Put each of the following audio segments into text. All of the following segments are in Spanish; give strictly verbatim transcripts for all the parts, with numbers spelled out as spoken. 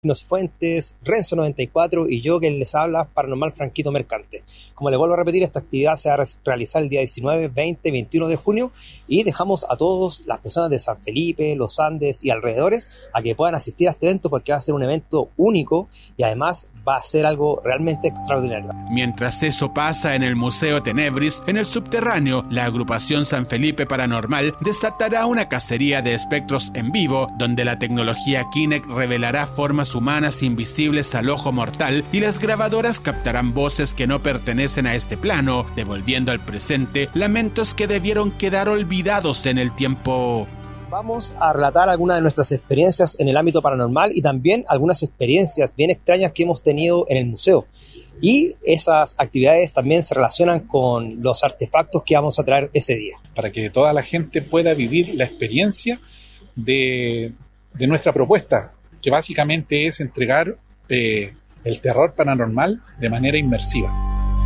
Pino Cifuentes, Renzo noventa y cuatro y yo que les habla, Paranormal Franquito Mercante. Como les vuelvo a repetir, esta actividad se va a realizar el día diecinueve, veinte, veintiuno de junio y dejamos a todas las personas de San Felipe, Los Andes y alrededores a que puedan asistir a este evento porque va a ser un evento único y además va a ser algo realmente extraordinario. Mientras eso pasa en el Museo Tenebris, en el subterráneo, la agrupación San Felipe Paranormal desatará una cacería de espectros en vivo, donde la tecnología Kinect revelará formas humanas invisibles al ojo mortal y las grabadoras captarán voces que no pertenecen a este plano, devolviendo al presente lamentos que debieron quedar olvidados en el tiempo. Vamos a relatar algunas de nuestras experiencias en el ámbito paranormal y también algunas experiencias bien extrañas que hemos tenido en el museo. Y esas actividades también se relacionan con los artefactos que vamos a traer ese día. Para que toda la gente pueda vivir la experiencia de, de nuestra propuesta, que básicamente es entregar eh, el terror paranormal de manera inmersiva.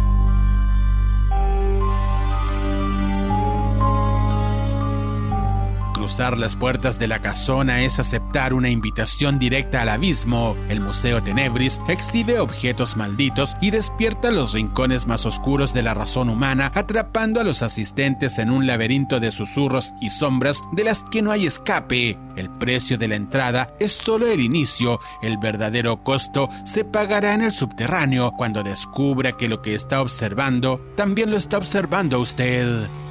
Cruzar las puertas de la casona es aceptar una invitación directa al abismo. El Museo Tenebris exhibe objetos malditos y despierta los rincones más oscuros de la razón humana, atrapando a los asistentes en un laberinto de susurros y sombras de las que no hay escape. El precio de la entrada es solo el inicio. El verdadero costo se pagará en el subterráneo cuando descubra que lo que está observando también lo está observando usted.